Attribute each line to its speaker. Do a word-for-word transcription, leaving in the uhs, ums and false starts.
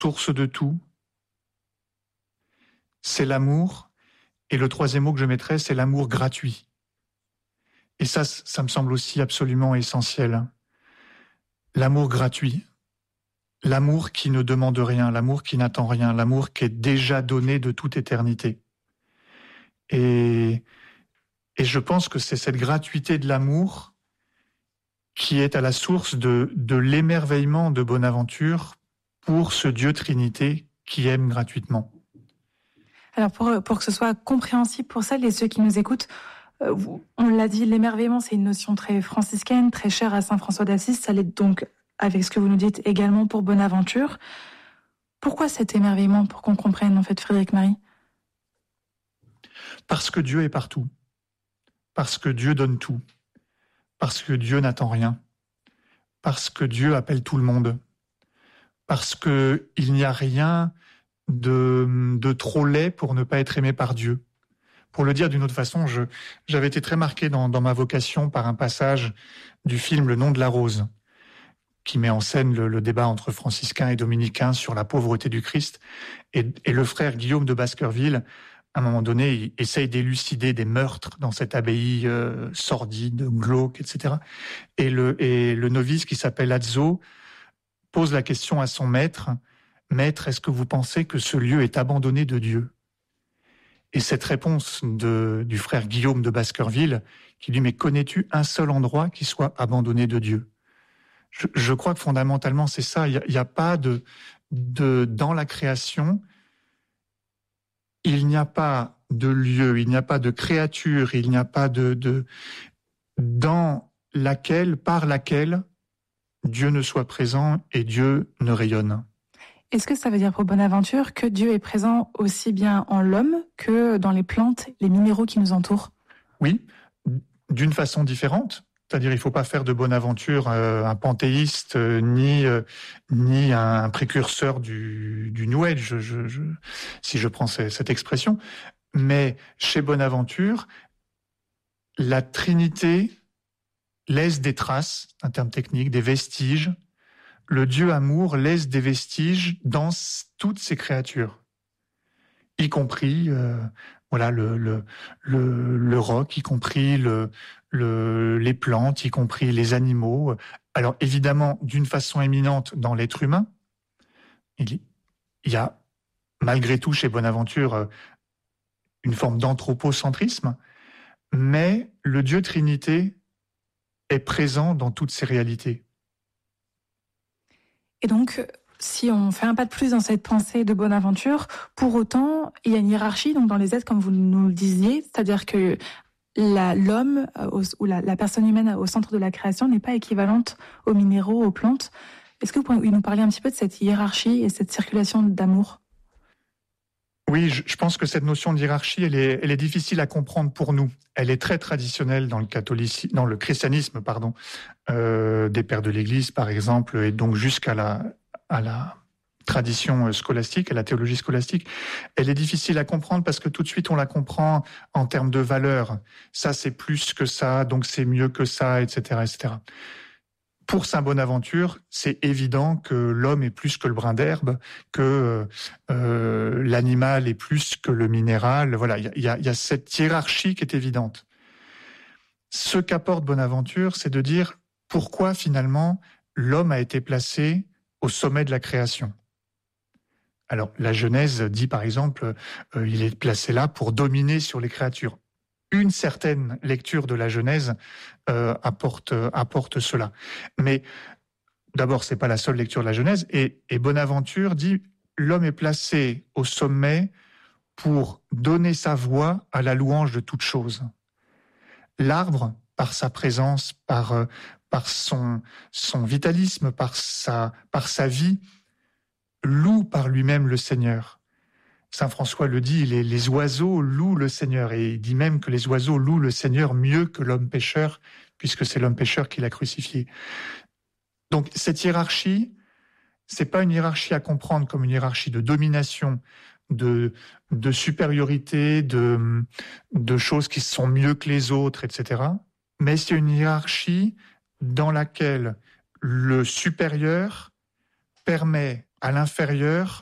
Speaker 1: source de tout, c'est l'amour. Et le troisième mot que je mettrais, c'est l'amour gratuit. Et ça, ça me semble aussi absolument essentiel. L'amour gratuit. L'amour qui ne demande rien, l'amour qui n'attend rien, l'amour qui est déjà donné de toute éternité. Et, et je pense que c'est cette gratuité de l'amour qui est à la source de, de l'émerveillement de Bonaventure pour ce Dieu Trinité qui aime gratuitement.
Speaker 2: Alors pour, pour que ce soit compréhensible pour celles et ceux qui nous écoutent, euh, on l'a dit, l'émerveillement, c'est une notion très franciscaine, très chère à saint François d'Assise. Ça l'est donc, avec ce que vous nous dites, également pour Bonaventure. Pourquoi cet émerveillement, pour qu'on comprenne en fait, Frédéric Marie ?
Speaker 1: Parce que Dieu est partout. Parce que Dieu donne tout. Parce que Dieu n'attend rien. Parce que Dieu appelle tout le monde. Parce qu'il n'y a rien de, de trop laid pour ne pas être aimé par Dieu. Pour le dire d'une autre façon, je, j'avais été très marqué dans, dans ma vocation par un passage du film Le nom de la rose, qui met en scène le, le débat entre franciscains et dominicains sur la pauvreté du Christ. Et, et le frère Guillaume de Baskerville, à un moment donné, il essaye d'élucider des meurtres dans cette abbaye euh, sordide, glauque, et cetera. Et le, et le novice qui s'appelle Azzo pose la question à son maître, « Maître, est-ce que vous pensez que ce lieu est abandonné de Dieu ?» Et cette réponse de, du frère Guillaume de Baskerville, qui dit « Mais connais-tu un seul endroit qui soit abandonné de Dieu ?» je, je crois que fondamentalement, c'est ça. Il n'y a, a pas de, de... Dans la création, il n'y a pas de lieu, il n'y a pas de créature, il n'y a pas de... de dans laquelle, par laquelle, Dieu ne soit présent et Dieu ne rayonne.
Speaker 2: Est-ce que ça veut dire pour Bonaventure que Dieu est présent aussi bien en l'homme que dans les plantes, les minéraux qui nous entourent ?
Speaker 1: Oui, d'une façon différente. C'est-à-dire, il ne faut pas faire de Bonaventure euh, un panthéiste, euh, ni euh, ni un précurseur du, du New Age, je, je, je, si je prends cette expression. Mais chez Bonaventure, la Trinité laisse des traces, un terme technique, des vestiges. Le Dieu amour laisse des vestiges dans toutes ses créatures, y compris euh, voilà le le le, le roc, y compris le, le les plantes, y compris les animaux. Alors évidemment, d'une façon éminente dans l'être humain, il y a malgré tout chez Bonaventure une forme d'anthropocentrisme, mais le Dieu Trinité est présent dans toutes ces réalités.
Speaker 2: Et donc, si on fait un pas de plus dans cette pensée de Bonaventure, pour autant, il y a une hiérarchie donc dans les êtres, comme vous nous le disiez, c'est-à-dire que la, l'homme euh, ou la, la personne humaine au centre de la création n'est pas équivalente aux minéraux, aux plantes. Est-ce que vous pouvez nous parler un petit peu de cette hiérarchie et cette circulation d'amour ?
Speaker 1: Oui, je, je pense que cette notion de hiérarchie, elle est, elle est difficile à comprendre pour nous. Elle est très traditionnelle dans le catholicisme, dans le christianisme, pardon, euh, des pères de l'Église, par exemple, et donc jusqu'à la, à la tradition scolastique, à la théologie scolastique. Elle est difficile à comprendre parce que tout de suite on la comprend en termes de valeur. Ça, c'est plus que ça, donc c'est mieux que ça, et cetera, et cetera. Pour saint Bonaventure, c'est évident que l'homme est plus que le brin d'herbe, que euh, l'animal est plus que le minéral. Voilà, il y a, y a cette hiérarchie qui est évidente. Ce qu'apporte Bonaventure, c'est de dire pourquoi finalement l'homme a été placé au sommet de la création. Alors, la Genèse dit par exemple, euh, il est placé là pour dominer sur les créatures. Une certaine lecture de la Genèse euh, apporte apporte cela. Mais d'abord, c'est pas la seule lecture de la Genèse. Et, et Bonaventure dit l'homme est placé au sommet pour donner sa voix à la louange de toute chose. L'arbre, par sa présence, par euh, par son son vitalisme, par sa par sa vie, loue par lui-même le Seigneur. Saint François le dit, les, les oiseaux louent le Seigneur, et il dit même que les oiseaux louent le Seigneur mieux que l'homme pécheur, puisque c'est l'homme pécheur qui l'a crucifié. Donc cette hiérarchie, c'est pas une hiérarchie à comprendre comme une hiérarchie de domination, de, de supériorité, de, de choses qui sont mieux que les autres, et cetera. Mais c'est une hiérarchie dans laquelle le supérieur permet à l'inférieur